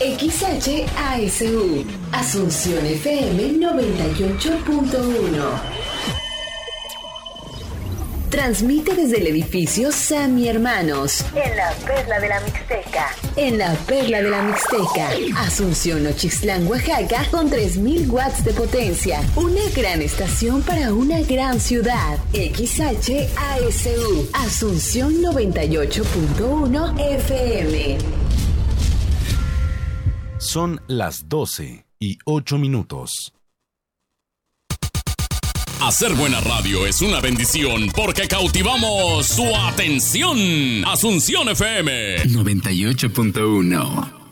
XHASU, Asunción FM 98.1. Transmite desde el edificio Sammy Hermanos, en la Perla de la Mixteca. En la Perla de la Mixteca, Asunción, Ochislán, Oaxaca, con 3000 watts de potencia. Una gran estación para una gran ciudad. XHASU, Asunción 98.1 FM. Son las 12:08. Hacer buena radio es una bendición porque cautivamos su atención. Asunción FM 98.1.